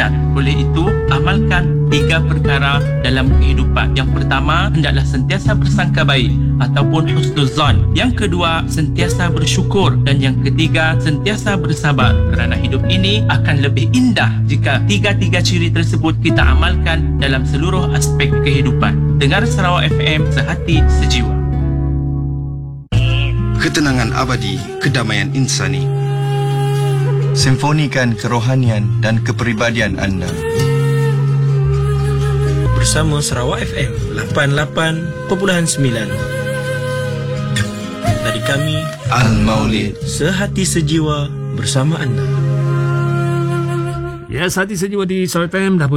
meningkat. Oleh itu, amalkan 3 perkara dalam kehidupan. Yang pertama, hendaklah sentiasa bersangka baik ataupun husnuzan. Yang kedua, sentiasa bersyukur. Dan yang ketiga, sentiasa bersabar. Kerana hidup ini akan lebih indah jika 3 ciri tersebut kita amalkan dalam seluruh aspek kehidupan. Dengar Sarawak FM, sehati sejiwa. Ketenangan abadi, kedamaian insani. Simfonikan kerohanian dan kepribadian anda. Bersama Sarawak FM 88.9. Dari kami Al-Maulid, sehati sejiwa bersama anda. Ya, sehati sejiwa di Sarawak FM dah pun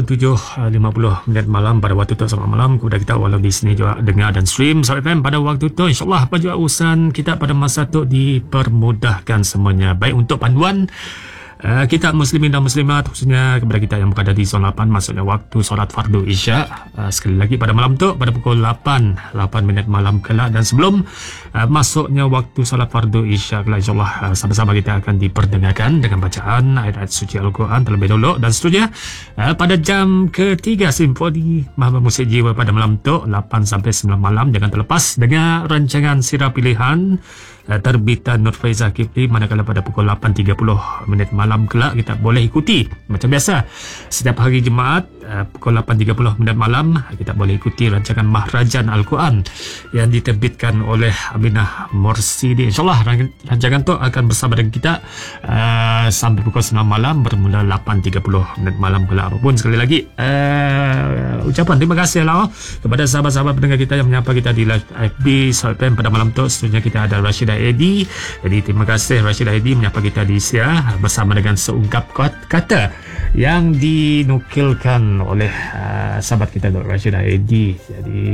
7.50 malam pada waktu tu. Selamat malam kepada kita walau di sini juga dengar dan stream Sarawak FM pada waktu tu. InsyaAllah apa juga urusan kita pada masa tu dipermudahkan semuanya. Baik untuk panduan kita muslimin dan muslimat, khususnya kepada kita yang berada di zon 8, maksudnya waktu solat fardu isyak. Sekali lagi pada malam tu pada pukul 8 malam kelak, dan sebelum masuknya waktu solat fardu isyak kelak, insyaAllah sama-sama kita akan diperdengarkan dengan bacaan ayat-ayat suci Al-Quran terlebih dahulu dan seterusnya. Pada jam ketiga Simfoni Mahkamah Musik Jiwa pada malam tu 8 sampai 9 malam, jangan terlepas dengan rancangan Sirah Pilihan terbitan Nur Faizah Kipli, manakala pada pukul 8.30 malam kelak kita boleh ikuti macam biasa setiap hari Jumaat pukul 8.30 malam kita boleh ikuti rancangan Mahrajan Al-Quran yang diterbitkan oleh Aminah Morsidi. InsyaAllah rancangan tu akan bersama dengan kita sampai pukul 9 malam bermula 8.30 malam kelak. Apapun, sekali lagi ucapan terima kasih lah kepada sahabat-sahabat pendengar kita yang menyapa kita di live FB Sarawak FM pada malam tu. Seterusnya kita ada Rashidah Edi. Jadi terima kasih Rashidah Edi menyapa kita di Sia bersama dengan seungkap kata yang dinukilkan oleh sahabat kita Dr. Rashidah Edi. Jadi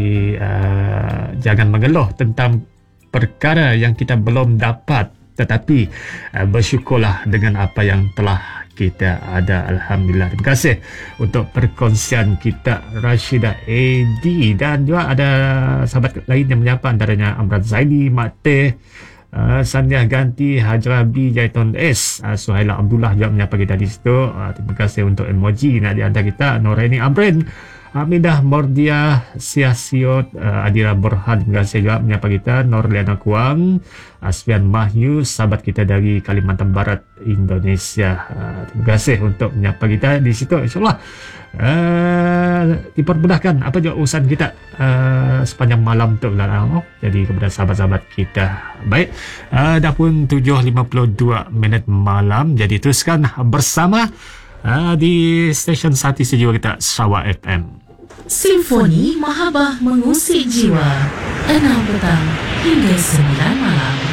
jangan mengeluh tentang perkara yang kita belum dapat, tetapi bersyukurlah dengan apa yang telah kita ada. Alhamdulillah. Terima kasih untuk perkongsian kita Rashidah Edi. Dan juga ada sahabat lain yang menyapa, antaranya Amran Zaidi, Mak Teh, Saniah Ganti, Hajrah B, Jaiton S, Suhaila Abdullah juga menyapa kita di situ. Terima kasih untuk emoji nak dihantar kita. Noraini Amrin, Hamidah Mordia, Siasiot, Adira Borhan, terima kasih juga menyapa kita. Norliana Kuang, Asfian Mahyu, sahabat kita dari Kalimantan Barat, Indonesia. Terima kasih untuk menyapa kita di situ. InsyaAllah dipermudahkan apa juga urusan kita sepanjang malam tu lah. Jadi kepada sahabat-sahabat kita. Baik, dah pun 7.52 malam. Jadi teruskan bersama di stesen Sehati Sejiwa kita Sarawak FM. Simfoni Mahabah Mengusik Jiwa, 6 petang hingga 9 malam.